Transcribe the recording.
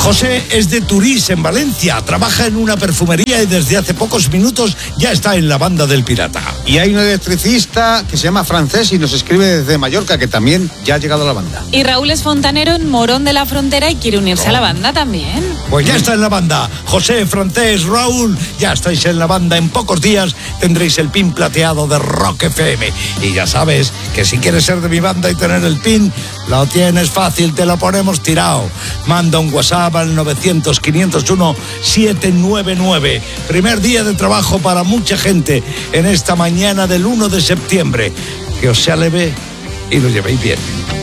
José es de Turís, en Valencia. Trabaja en una perfumería y desde hace pocos minutos ya está en la banda del Pirata. Y hay un electricista que se llama Francés y nos escribe desde Mallorca, que también ya ha llegado a la banda. Y Raúl es fontanero en Morón de la Frontera y quiere unirse a la banda también. Pues ya está en la banda. José, Francés, Raúl, ya estáis en la banda. En pocos días tendréis el pin plateado de Rock FM. Y ya sabes que si quieres ser de mi banda y tener el pin, lo tienes fácil, te lo ponemos tirado. Manda un WhatsApp al 900-501-799. Primer día de trabajo para mucha gente en esta mañana del 1 de septiembre. Que os sea leve y lo llevéis bien.